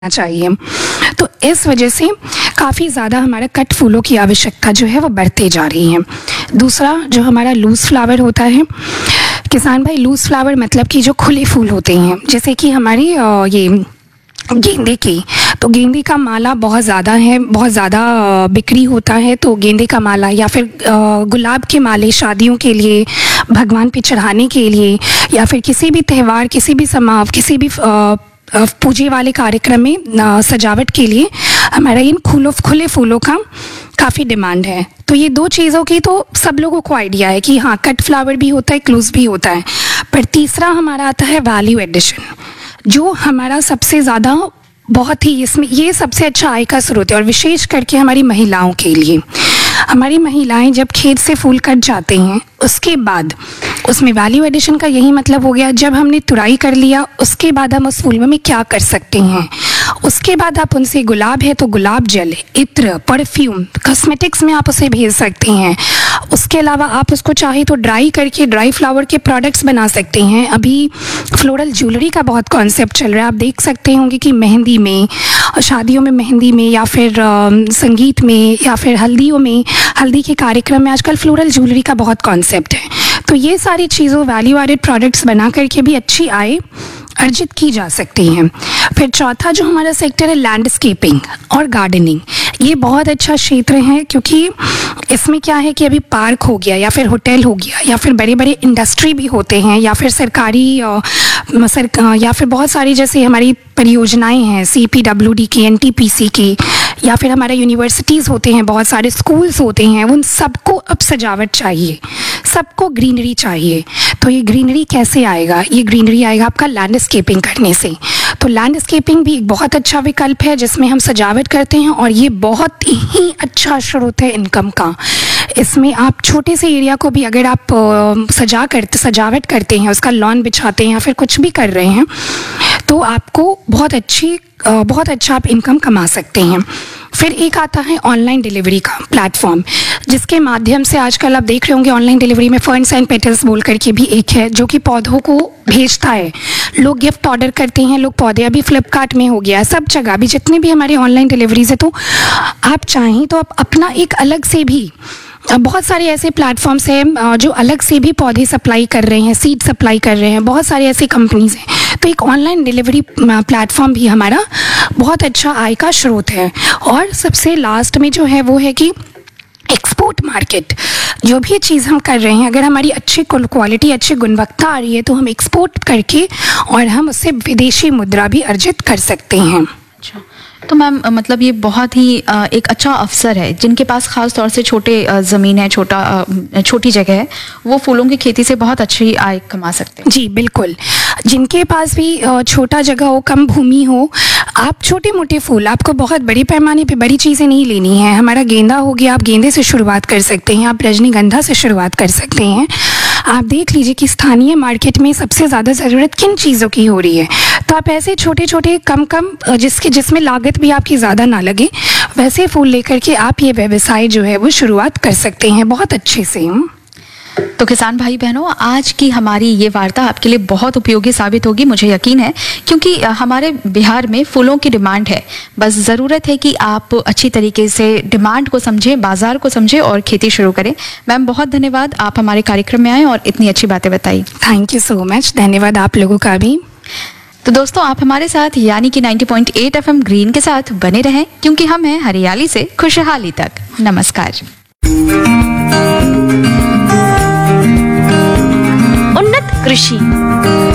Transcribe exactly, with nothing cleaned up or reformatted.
चाहिए। तो इस वजह से काफ़ी ज़्यादा हमारा कट फूलों की आवश्यकता जो है वो बढ़ते जा रही है। दूसरा जो हमारा लूज़ फ्लावर होता है किसान भाई, लूज़ फ्लावर मतलब कि जो खुले फूल होते हैं, जैसे कि हमारी ये गेंदे की, तो गेंदे का माला बहुत ज़्यादा है, बहुत ज़्यादा बिक्री होता है। तो गेंदे का माला या फिर गुलाब के माले शादियों के लिए, भगवान पे चढ़ाने के लिए, या फिर किसी भी त्यौहार, किसी भी समाव, किसी भी पूजे वाले कार्यक्रम में सजावट के लिए हमारा इन फूलों खुले फूलों का काफ़ी डिमांड है। तो ये दो चीज़ों की तो सब लोगों को आइडिया है कि हाँ, कट फ्लावर भी होता है, क्लूज भी होता है। पर तीसरा हमारा आता है वैल्यू एडिशन, जो हमारा सबसे ज़्यादा बहुत ही इसमें ये सबसे अच्छा आय का स्रोत है, और विशेष करके हमारी महिलाओं के लिए। हमारी महिलाएं जब खेत से फूल कट जाते हैं, उसके बाद उसमें वैल्यू एडिशन का यही मतलब हो गया, जब हमने तुड़ाई कर लिया उसके बाद हम उस फूल में क्या कर सकते हैं। उसके बाद आप उनसे गुलाब है तो गुलाब जल, इत्र, परफ्यूम, कॉस्मेटिक्स में आप उसे भेज सकते हैं। उसके अलावा आप उसको चाहे तो ड्राई करके ड्राई फ्लावर के प्रोडक्ट्स बना सकते हैं। अभी फ्लोरल ज्वेलरी का बहुत कॉन्सेप्ट चल रहा है, आप देख सकते होंगे कि मेहंदी में, शादियों में मेहंदी में, या फिर संगीत में, या फिर हल्दियों में, हल्दी के कार्यक्रम में आजकल फ्लोरल ज्वेलरी का बहुत कॉन्सेप्ट है। तो ये सारी चीज़ों वैल्यू एडेड प्रोडक्ट्स बना करके भी अच्छी आय अर्जित की जा सकती हैं। फिर चौथा जो हमारा सेक्टर है लैंडस्केपिंग और गार्डनिंग, ये बहुत अच्छा क्षेत्र है, क्योंकि इसमें क्या है कि अभी पार्क हो गया, या फिर होटल हो गया, या फिर बड़े बड़े इंडस्ट्री भी होते हैं, या फिर सरकारी सर, या फिर बहुत सारी जैसे हमारी परियोजनाएं हैं सी पी डब्ल्यू डी की, एन टी पी सी की, या फिर हमारे यूनिवर्सिटीज़ होते हैं, बहुत सारे स्कूल्स होते हैं, उन सबको अब सजावट चाहिए, सबको ग्रीनरी चाहिए। तो ये ग्रीनरी कैसे आएगा? ये ग्रीनरी आएगा आपका लैंडस्केपिंग करने से। तो लैंडस्केपिंग भी एक बहुत अच्छा विकल्प है जिसमें हम सजावट करते हैं, और ये बहुत ही अच्छा स्रोत है इनकम का। इसमें आप छोटे से एरिया को भी अगर आप सजा करते सजावट करते हैं, उसका लॉन बिछाते हैं या फिर कुछ भी कर रहे हैं, तो आपको बहुत अच्छी बहुत अच्छा आप इनकम कमा सकते हैं। फिर एक आता है ऑनलाइन डिलीवरी का प्लेटफॉर्म, जिसके माध्यम से आजकल आप देख रहे होंगे ऑनलाइन डिलीवरी में फर्न्स एंड पेटल्स बोल करके भी एक है, जो कि पौधों को भेजता है। लोग गिफ्ट ऑर्डर करते हैं, लोग पौधे, अभी फ्लिपकार्ट में हो गया, सब जगह भी जितने भी हमारे ऑनलाइन डिलीवरीज है। तो आप चाहें तो आप अपना एक अलग से भी, बहुत सारे ऐसे प्लेटफॉर्म्स हैं जो अलग से भी पौधे सप्लाई कर रहे हैं, सीड सप्लाई कर रहे हैं, बहुत सारी ऐसी कंपनीज हैं। तो एक ऑनलाइन डिलीवरी प्लेटफॉर्म भी हमारा बहुत अच्छा आय का स्रोत है। और सबसे लास्ट में जो है वो है कि एक्सपोर्ट मार्केट, जो भी चीज़ हम कर रहे हैं, अगर हमारी अच्छी क्वालिटी, अच्छी गुणवत्ता आ रही है, तो हम एक्सपोर्ट करके और हम उससे विदेशी मुद्रा भी अर्जित कर सकते हैं। अच्छा, तो मैम मतलब ये बहुत ही एक अच्छा अवसर है। जिनके पास खास तौर से छोटे ज़मीन है, छोटा छोटी जगह है, वो फूलों की खेती से बहुत अच्छी आय कमा सकते हैं। जी बिल्कुल, जिनके पास भी छोटा जगह हो, कम भूमि हो, आप छोटे मोटे फूल, आपको बहुत बड़े पैमाने पे बड़ी चीज़ें नहीं लेनी है। हमारा गेंदा हो गया, आप गेंदे से शुरुआत कर सकते हैं, आप रजनीगंधा से शुरुआत कर सकते हैं। आप देख लीजिए कि स्थानीय मार्केट में सबसे ज़्यादा ज़रूरत किन चीज़ों की हो रही है, तो आप ऐसे छोटे छोटे कम कम जिसके जिसमें लागत भी आपकी ज़्यादा ना लगे, वैसे फूल लेकर के आप ये व्यवसाय जो है वो शुरुआत कर सकते हैं बहुत अच्छे से। तो किसान भाई बहनों, आज की हमारी ये वार्ता आपके लिए बहुत उपयोगी साबित होगी, मुझे यकीन है, क्योंकि हमारे बिहार में फूलों की डिमांड है। बस ज़रूरत है कि आप अच्छी तरीके से डिमांड को समझें, बाजार को समझें और खेती शुरू करें। मैम बहुत धन्यवाद, आप हमारे कार्यक्रम में आए और इतनी अच्छी बातें बताई। थैंक यू सो मच, धन्यवाद आप लोगों का भी। तो दोस्तों, आप हमारे साथ यानी कि नब्बे पॉइंट आठ एफएम ग्रीन के साथ बने रहें, क्योंकि हम हैं हरियाली से खुशहाली तक। नमस्कार। उन्नत कृषि